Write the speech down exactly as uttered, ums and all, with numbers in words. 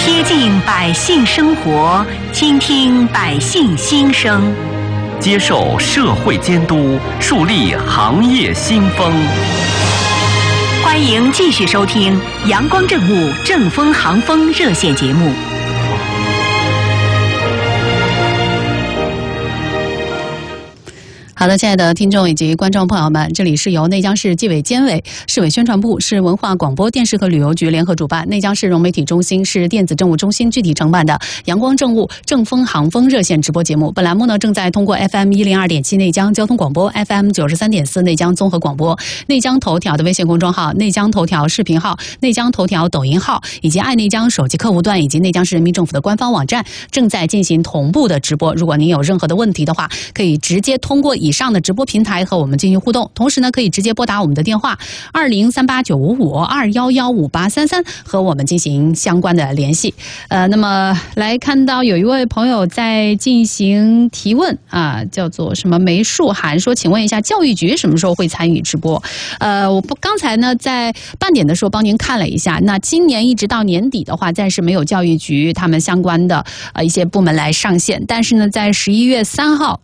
贴近百姓生活，倾听百姓心声， 接受社会监督，树立行业新风。 欢迎继续收听阳光政务正风行风热线节目。 好的，亲爱的听众以及观众朋友们，这里是由内江市纪委监委、市委宣传部、市文化广播电视和旅游局联合主办，内江市融媒体中心、市电子政务中心具体承办的阳光政务正风行风热线直播节目。本栏目呢正在通过 F M 一零二点七内江交通广播、F M 九十三点四内江综合广播、内江头条的微信公众号、内江头条视频号、内江头条抖音号以及爱内江手机客户端以及内江市人民政府的官方网站正在进行同步的直播。如果您有任何的问题的话，可以直接通过以上的直播平台和我们进行互动，同时呢可以直接拨打我们的电话二零三八九五五二幺幺五八三三和我们进行相关的联系。呃，那么来看到有一位朋友在进行提问啊，叫做什么梅树涵，说请问一下教育局什么时候会参与直播？呃，我刚才呢在半点的时候帮您看了一下，那今年一直到年底的话，暂时没有教育局他们相关的呃一些部门来上线，但是呢在十一月三号